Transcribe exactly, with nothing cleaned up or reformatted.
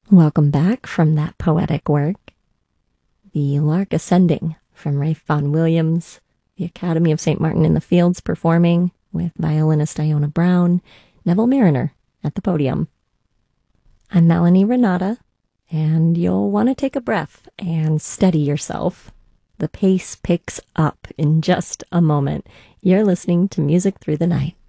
Welcome back from that poetic work. The Lark Ascending from Ralph Vaughan Williams, the Academy of Saint Martin in the Fields performing with violinist Iona Brown, Neville Mariner at the podium. I'm Melanie Renata, and you'll want to take a breath and steady yourself. The pace picks up in just a moment. You're listening to Music Through the Night.